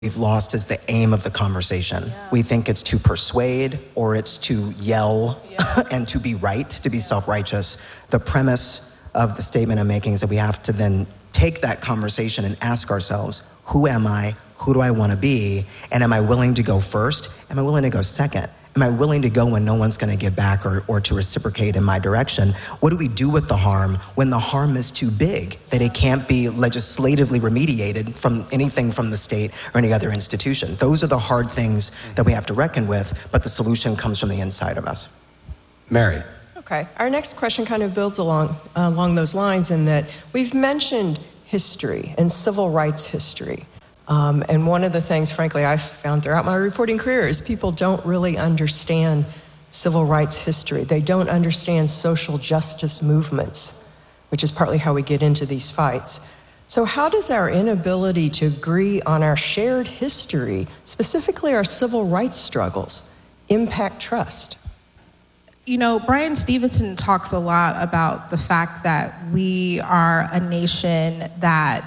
we've lost is the aim of the conversation. We think it's to persuade or it's to yell and to be right, to be self-righteous. The premise of the statement I'm making is that we have to then take that conversation and ask ourselves, who am I? Who do I want to be? And am I willing to go first? Am I willing to go second? Am I willing to go when no one's going to give back or to reciprocate in my direction? What do we do with the harm when the harm is too big, that it can't be legislatively remediated from anything from the state or any other institution? Those are the hard things that we have to reckon with, but the solution comes from the inside of us. Mary. Okay, our next question kind of builds along those lines in that we've mentioned history and civil rights history. And one of the things, frankly, I've found throughout my reporting career is people don't really understand civil rights history. They don't understand social justice movements, which is partly how we get into these fights. So how does our inability to agree on our shared history, specifically our civil rights struggles, impact trust? You know, Bryan Stevenson talks a lot about the fact that we are a nation that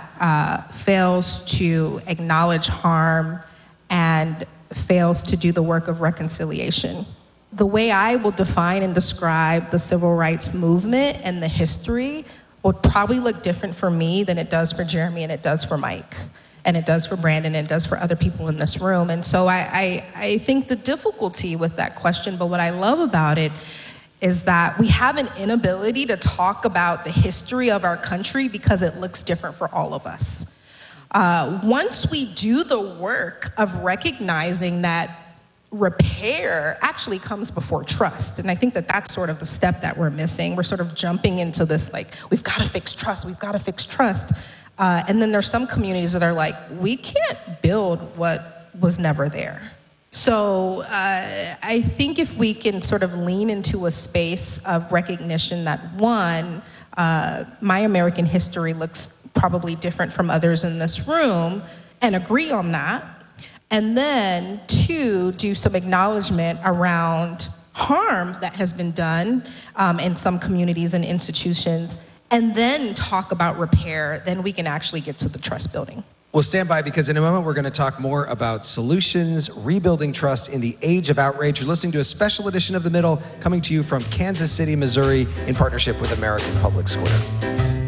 fails to acknowledge harm and fails to do the work of reconciliation. The way I will define and describe the civil rights movement and the history will probably look different for me than it does for Jeremy and it does for Mike. And it does for Brandon, and it does for other people in this room. And so I think the difficulty with that question, but what I love about it is that we have an inability to talk about the history of our country because it looks different for all of us. Once we do the work of recognizing that repair actually comes before trust, and I think that that's sort of the step that we're missing. We're sort of jumping into this like, we've got to fix trust, we've got to fix trust. And then there's some communities that are like, we can't build what was never there. So I think if we can sort of lean into a space of recognition that one, my American history looks probably different from others in this room, and agree on that. And then two, do some acknowledgement around harm that has been done in some communities and institutions, and then talk about repair, then we can actually get to the trust building. Well, stand by, because in a moment we're going to talk more about solutions, rebuilding trust in the age of outrage. You're listening to a special edition of The Middle, coming to you from Kansas City, Missouri, in partnership with American Public Square.